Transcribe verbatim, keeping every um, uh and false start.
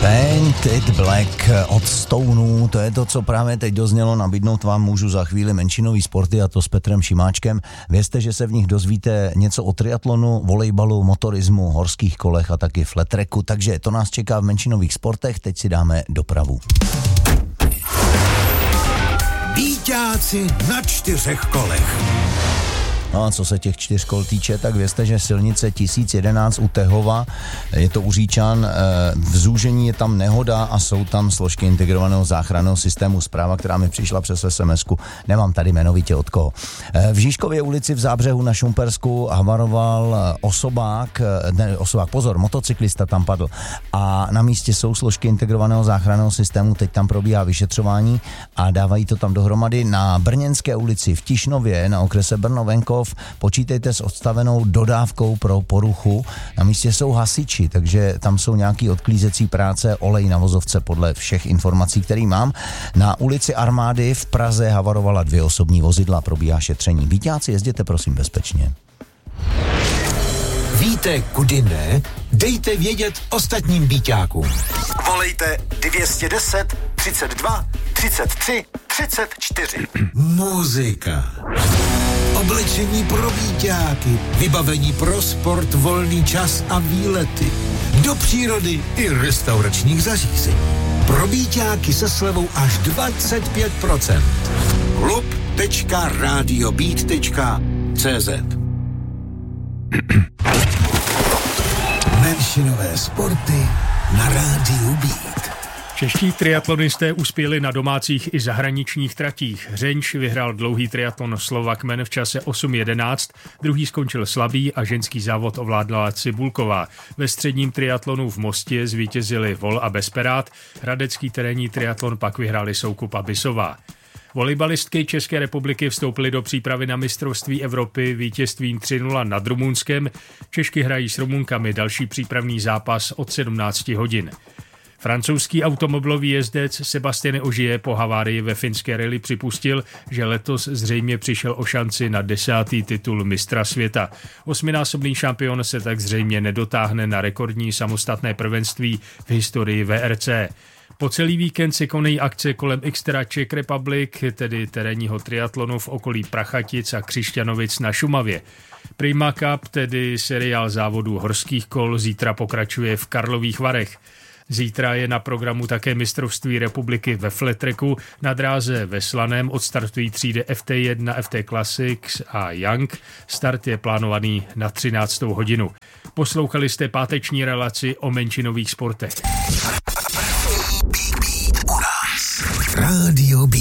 Painted Black od Stonů, to je to, co právě teď doznělo. Nabídnout vám můžu za chvíli menšinový sporty, a to s Petrem Šimáčkem. Vězte, že se v nich dozvíte něco o triatlonu, volejbalu, motorismu, horských kolech a taky flattracku, takže to nás čeká v menšinových sportech. Teď si dáme dopravu. Bíťáci na čtyřech kolech. No a co se těch čtyř kol týče, tak vězte, že silnice tisíc jedenáct u Tehova, je to u Říčan, v zúžení je tam nehoda a jsou tam složky integrovaného záchranného systému. Zpráva, která mi přišla přes es em esku, nemám tady jmenovitě od koho. V Žižkově ulici v Zábřehu na Šumpersku havaroval osobák, ne, osobák, pozor, motocyklista tam padl a na místě jsou složky integrovaného záchranného systému, teď tam probíhá vyšetřování a dávají to tam dohromady. Na Brněnské ulici v Tišnově na okrese Brno-Venkov počítejte s odstavenou dodávkou pro poruchu. Na místě jsou hasiči, takže tam jsou nějaký odklízecí práce, olej na vozovce podle všech informací, které mám. Na ulici Armády v Praze havarovala dvě osobní vozidla, probíhá šetření. Bíťáci, jezděte prosím bezpečně. Víte, kudy ne? Dejte vědět ostatním bíťákům. Volejte dvě stě deset, třicet dva, třicet tři, třicet čtyři. Muzika. Oblečení pro bíťáky, vybavení pro sport, volný čas a výlety. Do přírody i restauračních zařízení. Pro bíťáky se slevou až dvacet pět procent. klub tečka radiobít tečka cé zet. Menšinové sporty na rádiu Beat. Čeští triatlonisté uspěli na domácích i zahraničních tratích. Řenč vyhrál dlouhý triatlon Slovakmen v čase osm jedenáct, druhý skončil slabý a ženský závod ovládla Cibulková. Ve středním triatlonu v Mostě zvítězili Vol a Besperát, hradecký terénní triatlon pak vyhráli Soukup a Bisová. Volejbalistky České republiky vstoupily do přípravy na mistrovství Evropy vítězstvím tři nula nad Rumunskem. Češky hrají s Rumunkami další přípravný zápas od sedmnáct hodin. Francouzský automobilový jezdec Sébastien Ogier po havárii ve finské rally připustil, že letos zřejmě přišel o šanci na desátý titul mistra světa. Osminásobný šampion se tak zřejmě nedotáhne na rekordní samostatné prvenství v historii vé er cé. Po celý víkend se konají akce kolem Xterra Czech Republic, tedy terénního triatlonu v okolí Prachatic a Křišťanovic na Šumavě. Prima Cup, tedy seriál závodů horských kol, zítra pokračuje v Karlových Varech. Zítra je na programu také mistrovství republiky ve flattracku. Na dráze ve Slaném odstartují třídy ef té jedna, ef té Classics a Young. Start je plánovaný na třináctou hodinu. Poslouchali jste páteční relaci o menšinových sportech. Rádio Beat.